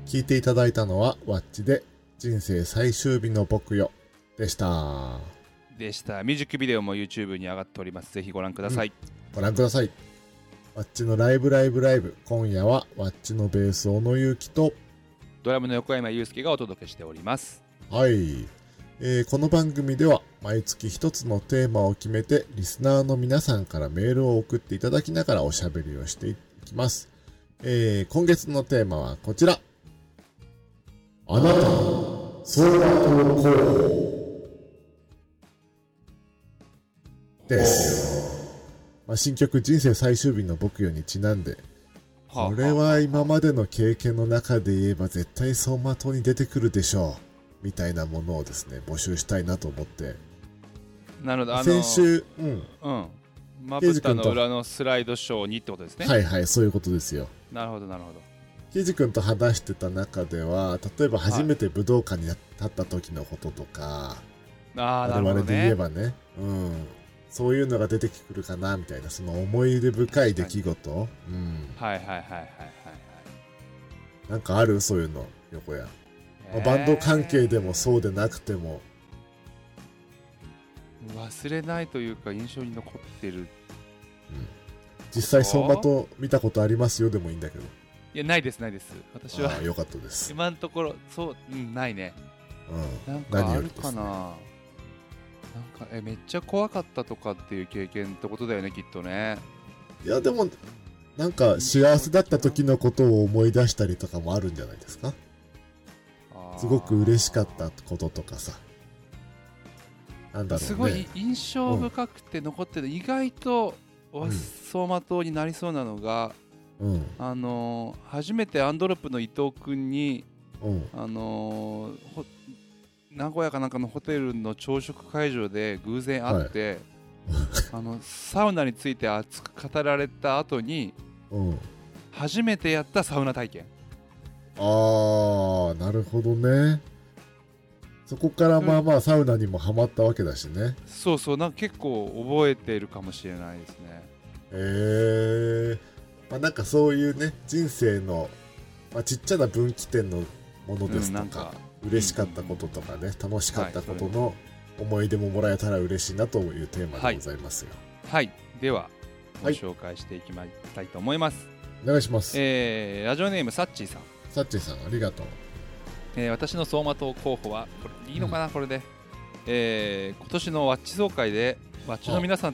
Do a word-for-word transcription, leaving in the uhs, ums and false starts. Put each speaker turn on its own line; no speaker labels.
聞いていただいたのはワッチで人生最終日の僕よでした
でしたミュージックビデオも YouTube に上がっております。ぜひご覧ください、
うん、ご覧ください。ワッチのライブライブライブ、今夜はワッチのベース小野ゆうきと
ドラムの横山裕介がお届けしております。
はい、えー、この番組では毎月一つのテーマを決めてリスナーの皆さんからメールを送っていただきながらおしゃべりをしていきます。えー、今月のテーマはこちら。あなたの相馬灯候補ですよ。まあ、新曲人生最終日の僕よにちなんで、これは今までの経験の中で言えば絶対走馬灯に出てくるでしょうみたいなものをですね募集したいなと思って。
なるほど、あのー、
先週うん
うんまぶたの裏のスライドショーにってことですね。
はいはい、そういうことですよ。
なるほどなるほど。
ケイジ君と話してた中では、例えば初めて武道館に立った時のこととか、
はい、あ
我々で言えばね、うん、そういうのが出てくるかなみたいな、その思い出深い出来事、はい、うん、
はいはいはいはいはいはい。
なんかあるそういうの横や、えーまあ、バンド関係でもそうでなくても。
忘れないというか印象に残ってる、うん、
実際走馬灯見たことありますよでもいいんだけど。
いやないですないです。私は
良かったです。
今のところそう、うん、ないね、うん、なんかあるかな、ね、なんかえめっちゃ怖かったとかっていう経験ってことだよねきっとね。
いやでもなんか幸せだった時のことを思い出したりとかもあるんじゃないですか。すごく嬉しかったこととかさ、なんだろうね、
すごい印象深くて残ってる、うん、意外と走馬灯になりそうなのが、うん、あのー、初めてアンドロップの伊藤君に、うん、あのー、名古屋かなんかのホテルの朝食会場で偶然会って、はい、あのサウナについて熱く語られた後に、うん、初めてやったサウナ体験。
あー、なるほどね。そこからまあまあサウナにもハマったわけだしね。
そうそう、なんか結構覚えてるかもしれないですね。
へえー、まあ、なんかそういうね人生の、まあ、ちっちゃな分岐点のものですとか、うん、か嬉しかったこととかね、うん、楽しかったことの思い出ももらえたら嬉しいなというテーマでございますよ。
はい、はい、ではご紹介していきたいと思います、はい、
お願いします。
えー、ラジオネームサッチーさん。
サッチーさんありがとう。
えー、私の走馬灯候補はこれいいのかな、うん、これで、えー、今年のワッチ総会でワッチの皆さん